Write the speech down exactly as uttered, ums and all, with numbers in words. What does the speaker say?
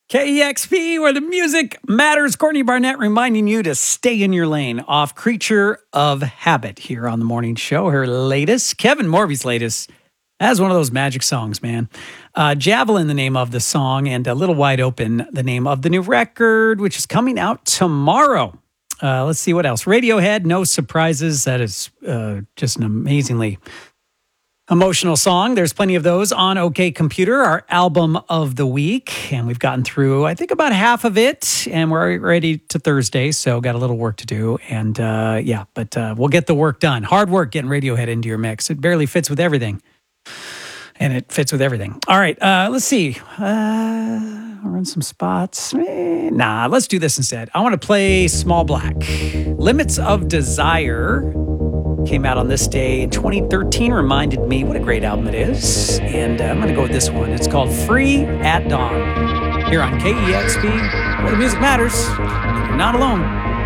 K E X P, where the music matters. Courtney Barnett reminding you to stay in your lane off Creature of Habit here on the morning show. Her latest, Kevin Morby's latest, as one of those magic songs, man. Uh, Javelin, the name of the song, and A Little Wide Open, the name of the new record, which is coming out tomorrow. Uh, let's see what else. Radiohead, No Surprises. That is uh, just an amazingly emotional song. There's plenty of those on OK Computer, our album of the week. And we've gotten through, I think, about half of it. And we're ready to Thursday, so got a little work to do. And uh, yeah, but uh, we'll get the work done. Hard work getting Radiohead into your mix. It barely fits with everything. And it fits with everything. All right, uh, let's see. Uh, I'll run some spots. Eh, nah, let's do this instead. I want to play Small Black. Limits of Desire came out on this day in twenty thirteen. Reminded me what a great album it is. And uh, I'm going to go with this one. It's called Free at Dawn. Here on K E X P, where the music matters. You're not alone.